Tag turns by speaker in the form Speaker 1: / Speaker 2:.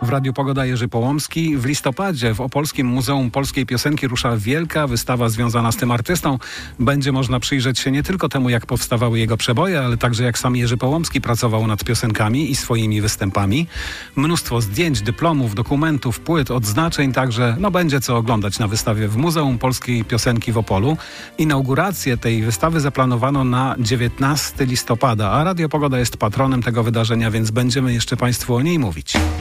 Speaker 1: W Radiu Pogoda Jerzy Połomski. W listopadzie w Opolskim Muzeum Polskiej Piosenki rusza wielka wystawa związana z tym artystą. Będzie można przyjrzeć się nie tylko temu, jak powstawały jego przeboje, ale także jak sam Jerzy Połomski pracował nad piosenkami i swoimi występami. Mnóstwo zdjęć, dyplomów, dokumentów, płyt, odznaczeń, także będzie co oglądać na wystawie w Muzeum Polskiej Piosenki w Opolu. Inaugurację tej wystawy zaplanowano na 19 listopada, a Radio Pogoda jest patronem tego wydarzenia, więc będziemy jeszcze Państwu o niej mówić.